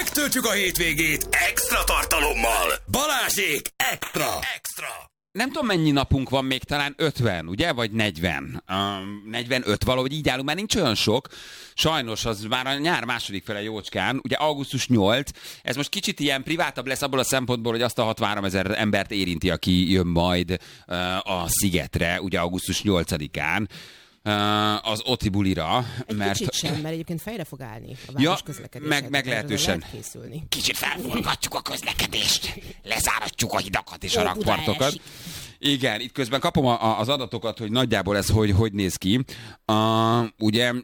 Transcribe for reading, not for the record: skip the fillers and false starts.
Megtöltjük a hétvégét extra tartalommal. Balázsék extra. Nem tudom, mennyi napunk van még, talán 50, ugye? Vagy 40. 45, valahogy így állunk, már nincs olyan sok. Sajnos az már a nyár második fele jócskán, ugye augusztus 8, ez most kicsit ilyen privátabb lesz abból a szempontból, hogy azt a 63 000 embert érinti, aki jön majd a Szigetre, ugye augusztus 8-án. Az Oti bulira. Kicsit sem, mert egyébként fejre fog állni a város közlekedés. Meglehetősen. Kicsit felforgatjuk a közlekedést, lezáratjuk a hidakat és a rakpartokat. Igen, itt közben kapom az adatokat, hogy nagyjából ez hogy néz ki. Ugye